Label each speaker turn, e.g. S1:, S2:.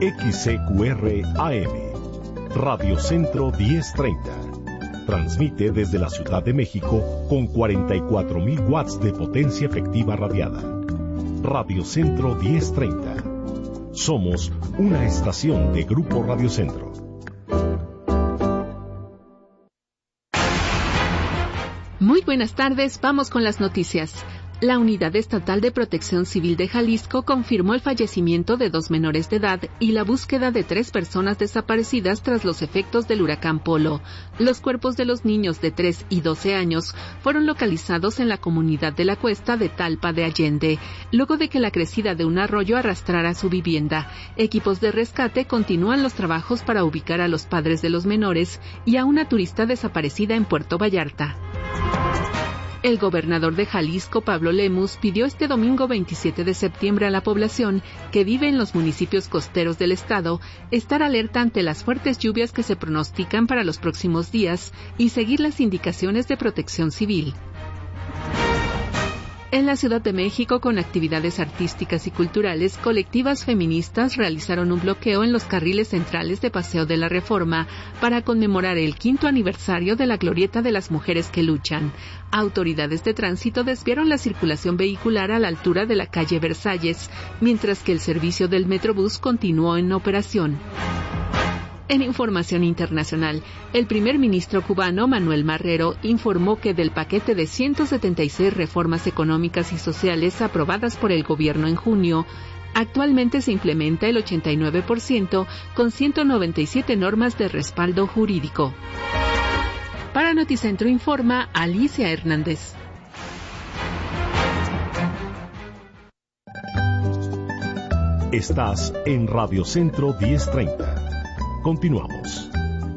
S1: XCQR AM, Radio Centro 1030. Transmite desde la Ciudad de México con 44.000 watts de potencia efectiva radiada. Radio Centro 1030. Somos una estación de Grupo Radio Centro.
S2: Muy buenas tardes, vamos con las noticias. La Unidad Estatal de Protección Civil de Jalisco confirmó el fallecimiento de 2 menores de edad y la búsqueda de 3 personas desaparecidas tras los efectos del huracán Polo. Los cuerpos de los niños de 3 y 12 años fueron localizados en la comunidad de la Cuesta de Talpa de Allende, luego de que la crecida de un arroyo arrastrara su vivienda. Equipos de rescate continúan los trabajos para ubicar a los padres de los menores y a una turista desaparecida en Puerto Vallarta. El gobernador de Jalisco, Pablo Lemus, pidió este domingo 27 de septiembre a la población que vive en los municipios costeros del estado estar alerta ante las fuertes lluvias que se pronostican para los próximos días y seguir las indicaciones de protección civil. En la Ciudad de México, con actividades artísticas y culturales, colectivas feministas realizaron un bloqueo en los carriles centrales de Paseo de la Reforma para conmemorar el 5º aniversario de la Glorieta de las Mujeres que Luchan. Autoridades de tránsito desviaron la circulación vehicular a la altura de la calle Versalles, mientras que el servicio del Metrobús continuó en operación. En información internacional, el primer ministro cubano, Manuel Marrero, informó que del paquete de 176 reformas económicas y sociales aprobadas por el gobierno en junio, actualmente se implementa el 89% con 197 normas de respaldo jurídico. Para Noticentro informa Alicia Hernández.
S1: Estás en Radio Centro 1030. Continuamos.